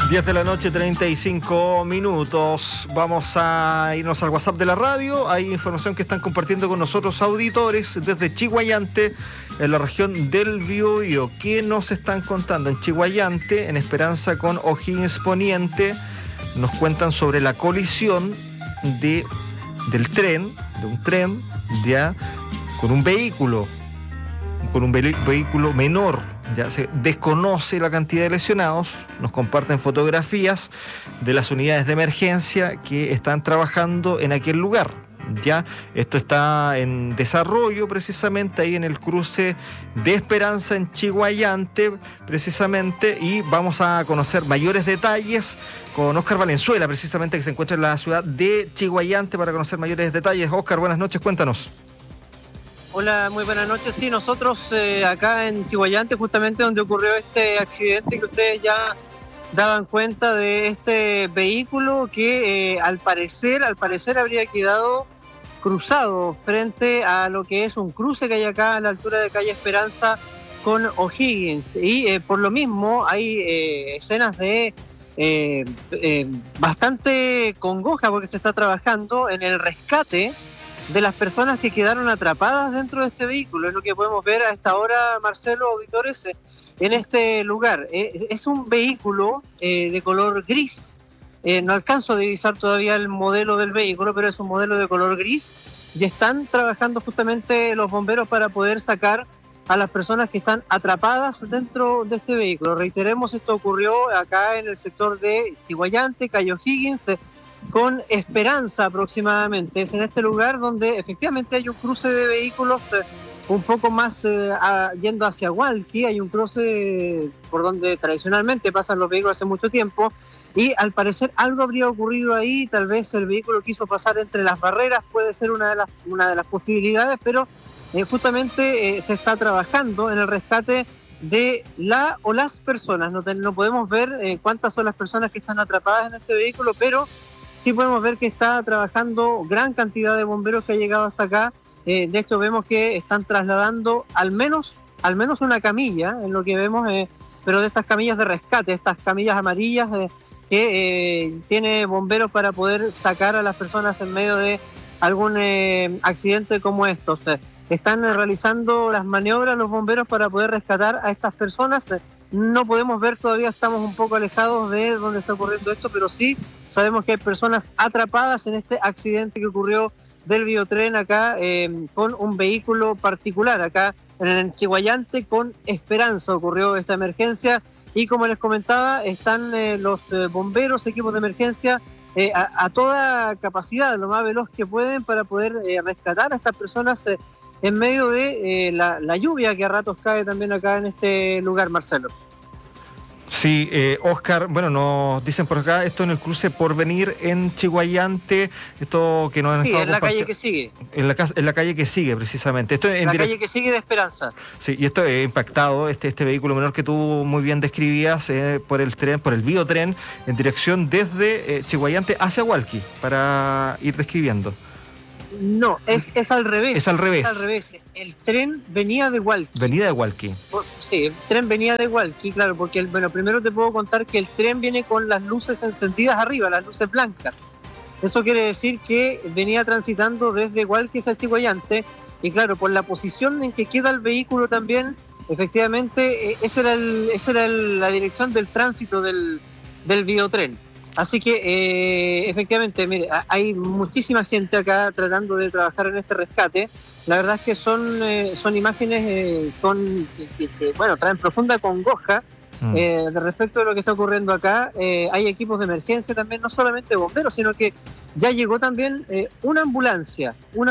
10 de la noche, 35 minutos. Vamos a irnos al WhatsApp de la radio. Hay información que están compartiendo con nosotros auditores desde Chiguayante, en la región del Biobío. ¿Qué nos están contando? En Chiguayante, en Esperanza con O'Higgins Poniente, nos cuentan sobre la colisión de un tren, ya, con un vehículo menor. Ya se desconoce la cantidad de lesionados. Nos comparten fotografías de las unidades de emergencia que están trabajando en aquel lugar. Ya esto está en desarrollo, precisamente ahí en el cruce de Esperanza en Chiguayante, precisamente, y vamos a conocer mayores detalles con Óscar Valenzuela, precisamente, que se encuentra en la ciudad de Chiguayante, para conocer mayores detalles. Óscar, buenas noches, cuéntanos. Hola, muy buenas noches. Sí, nosotros acá en Chiguayante, justamente donde ocurrió este accidente, que ustedes ya daban cuenta de este vehículo que al parecer habría quedado cruzado frente a lo que es un cruce que hay acá a la altura de calle Esperanza con O'Higgins. Y por lo mismo hay escenas de bastante congoja, porque se está trabajando en el rescate de las personas que quedaron atrapadas dentro de este vehículo. Es lo que podemos ver a esta hora, Marcelo, auditores, en este lugar. Es un vehículo de color gris. No alcanzo a divisar todavía el modelo del vehículo, pero es un modelo de color gris, y están trabajando justamente los bomberos para poder sacar a las personas que están atrapadas dentro de este vehículo. Reiteremos, esto ocurrió acá en el sector de Chiguayante, calle O'Higgins, con Esperanza aproximadamente. Es en este lugar donde efectivamente hay un cruce de vehículos un poco más yendo hacia Hualqui. Hay un cruce por donde tradicionalmente pasan los vehículos hace mucho tiempo, y al parecer algo habría ocurrido ahí. Tal vez el vehículo quiso pasar entre las barreras, puede ser una de las posibilidades, pero justamente se está trabajando en el rescate de la o las personas. No podemos ver cuántas son las personas que están atrapadas en este vehículo, pero sí podemos ver que está trabajando gran cantidad de bomberos que ha llegado hasta acá. De hecho, vemos que están trasladando al menos una camilla, en lo que vemos, pero de estas camillas de rescate, estas camillas amarillas que tiene bomberos para poder sacar a las personas en medio de algún accidente como estos. Están realizando las maniobras los bomberos para poder rescatar a estas personas. No podemos ver todavía, estamos un poco alejados de donde está ocurriendo esto, pero sí sabemos que hay personas atrapadas en este accidente que ocurrió del biotren acá con un vehículo particular. Acá en el Chiguayante con Esperanza ocurrió esta emergencia, y como les comentaba, están los bomberos, equipos de emergencia a toda capacidad, lo más veloz que pueden, para poder rescatar a estas personas en medio de la lluvia que a ratos cae también acá en este lugar, Marcelo. Sí, Óscar, bueno, nos dicen por acá, esto en el cruce Porvenir en Chiguayante, esto que nos han estado en la calle que sigue. En la calle que sigue, precisamente. Esto en la calle que sigue de Esperanza. Sí, y esto impactado, este vehículo menor que tú muy bien describías, por el biotren, en dirección desde Chiguayante hacia Hualqui, para ir describiendo. No, es al revés. Es al revés. Es al revés. El tren venía de Hualqui. Venía de Hualqui. Sí, el tren venía de Hualqui, claro, porque primero te puedo contar que el tren viene con las luces encendidas arriba, las luces blancas. Eso quiere decir que venía transitando desde Hualqui hacia Chiguayante, y claro, por la posición en que queda el vehículo también, efectivamente, esa era la dirección del tránsito del biotren. Así que efectivamente, mire, hay muchísima gente acá tratando de trabajar en este rescate. La verdad es que son imágenes que traen profunda congoja de respecto de lo que está ocurriendo acá. Hay equipos de emergencia también, no solamente bomberos, sino que ya llegó también una ambulancia.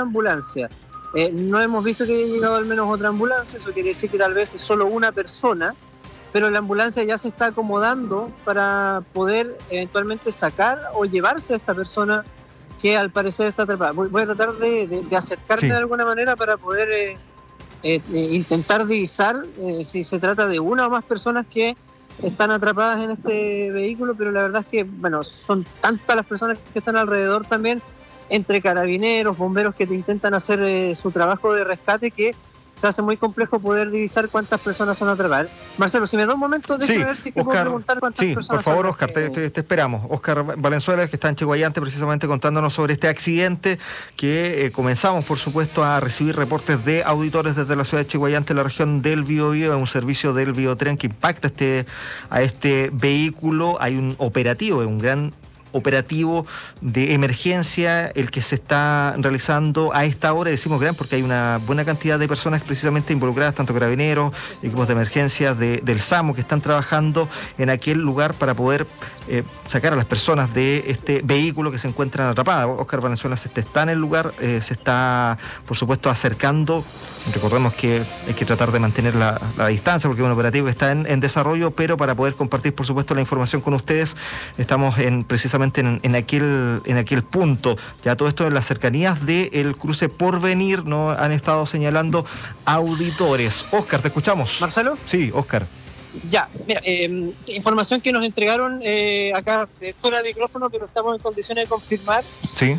No hemos visto que haya llegado al menos otra ambulancia, eso quiere decir que tal vez es solo una persona, pero la ambulancia ya se está acomodando para poder eventualmente sacar o llevarse a esta persona que al parecer está atrapada. Voy a tratar de acercarme de alguna manera para poder intentar divisar si se trata de una o más personas que están atrapadas en este vehículo, pero la verdad es que, son tantas las personas que están alrededor también, entre carabineros, bomberos que te intentan hacer su trabajo de rescate, que se hace muy complejo poder divisar cuántas personas son atrapadas. Marcelo, si me da un momento, déjame ver si puedo preguntar cuántas personas son. Sí, por favor, Oscar, te esperamos. Oscar Valenzuela, que está en Chiguayante, precisamente contándonos sobre este accidente que comenzamos, por supuesto, a recibir reportes de auditores desde la ciudad de Chiguayante, la región del Biobío, un servicio del Biotren que impacta a este vehículo. Hay un operativo, un gran operativo de emergencia el que se está realizando a esta hora. Decimos gran porque hay una buena cantidad de personas precisamente involucradas, tanto carabineros, equipos de emergencia del SAMU, que están trabajando en aquel lugar para poder sacar a las personas de este vehículo que se encuentran atrapadas. Oscar Valenzuela está en el lugar, se está por supuesto acercando. Recordemos que hay que tratar de mantener la distancia porque es un operativo que está en desarrollo, pero para poder compartir por supuesto la información con ustedes, estamos precisamente en aquel punto. Ya todo esto en las cercanías del cruce Porvenir, ¿no? Han estado señalando auditores. Oscar, te escuchamos. ¿Marcelo? Sí, Oscar. Ya, mira, información que nos entregaron acá fuera del micrófono, pero estamos en condiciones de confirmar. Sí.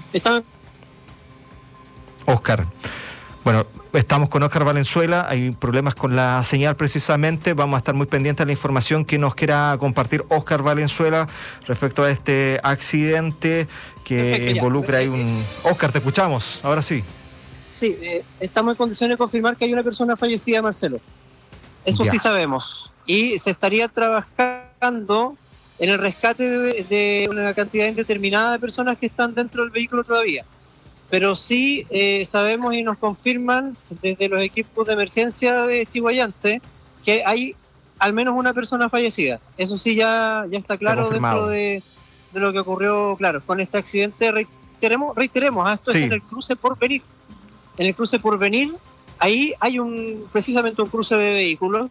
Oscar. Bueno, estamos con Oscar Valenzuela, hay problemas con la señal precisamente, vamos a estar muy pendientes de la información que nos quiera compartir Oscar Valenzuela respecto a este accidente que perfecto, involucra ahí un... Oscar, te escuchamos, ahora sí. Sí, estamos en condiciones de confirmar que hay una persona fallecida, Marcelo. Eso ya. Sí sabemos. Y se estaría trabajando en el rescate de una cantidad indeterminada de personas que están dentro del vehículo todavía. Pero sí sabemos y nos confirman desde los equipos de emergencia de Chiguayante que hay al menos una persona fallecida. Eso sí ya está claro dentro de lo que ocurrió, claro, con este accidente. Reiteremos, esto sí. Es en el cruce Porvenir. En el cruce Porvenir, ahí hay precisamente un cruce de vehículos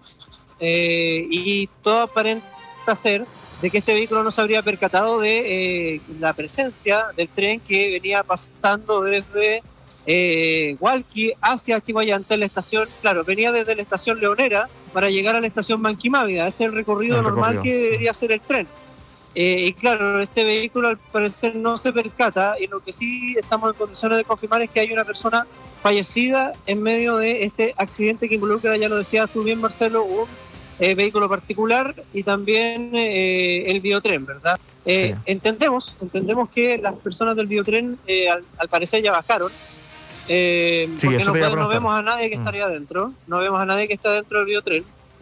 y todo aparenta ser de que este vehículo no se habría percatado de la presencia del tren que venía pasando desde Hualqui hacia Chiguayante en la estación. Claro, venía desde la estación Leonera para llegar a la estación Manquimávida. Ese es el recorrido normal que debería hacer el tren. Y claro, este vehículo al parecer no se percata, y lo que sí estamos en condiciones de confirmar es que hay una persona fallecida en medio de este accidente que involucra, ya lo decías tú bien, Marcelo, un vehículo particular y también el Biotren, ¿verdad? Sí. Entendemos que las personas del Biotren al parecer ya bajaron, sí, porque no vemos a nadie que estaría adentro, no vemos a nadie que está dentro del Biotren,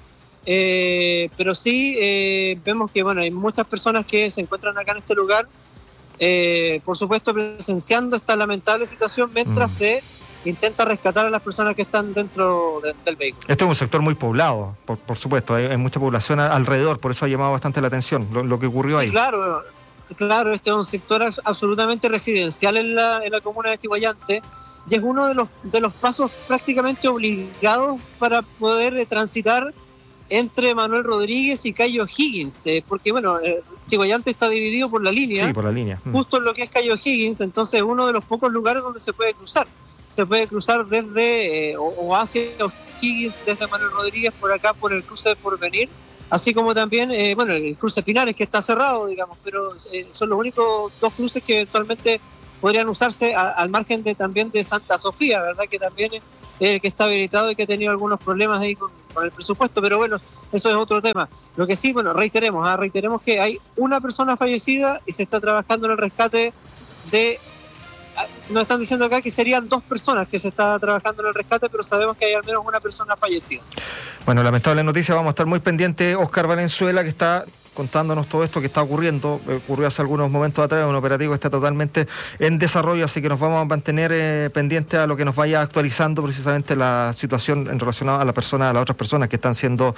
pero sí vemos que bueno, hay muchas personas que se encuentran acá en este lugar, por supuesto presenciando esta lamentable situación mientras se intenta rescatar a las personas que están dentro del vehículo. Este es un sector muy poblado, por supuesto, hay mucha población alrededor, por eso ha llamado bastante la atención lo que ocurrió ahí. Claro, este es un sector absolutamente residencial en la comuna de Chiguayante y es uno de los pasos prácticamente obligados para poder transitar entre Manuel Rodríguez y Cayo Higgins, porque bueno, Chiguayante está dividido por la línea, sí, por la línea. Justo en lo que es Cayo Higgins, entonces es uno de los pocos lugares donde se puede cruzar. Se puede cruzar desde o hacia Higgins, desde Manuel Rodríguez, por acá, por el cruce de Porvenir, así como también, el cruce Pinares, que está cerrado, digamos, pero son los únicos dos cruces que eventualmente podrían usarse al margen también de Santa Sofía, ¿verdad? Que también es el que está habilitado y que ha tenido algunos problemas ahí con el presupuesto, pero bueno, eso es otro tema. Lo que sí, bueno, reiteremos que hay una persona fallecida y se está trabajando en el rescate de... Nos están diciendo acá que serían 2 personas que se está trabajando en el rescate, pero sabemos que hay al menos una persona fallecida. Bueno, lamentable noticia, vamos a estar muy pendientes. Oscar Valenzuela, que está contándonos todo esto que está ocurriendo, ocurrió hace algunos momentos atrás, un operativo que está totalmente en desarrollo, así que nos vamos a mantener pendientes a lo que nos vaya actualizando precisamente la situación en relación a las otras personas que están siendo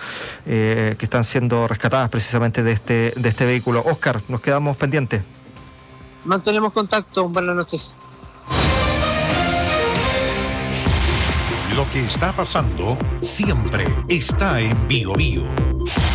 rescatadas precisamente de este vehículo. Oscar, nos quedamos pendientes. Mantenemos contacto. Buenas noches. Lo que está pasando siempre está en Biobío.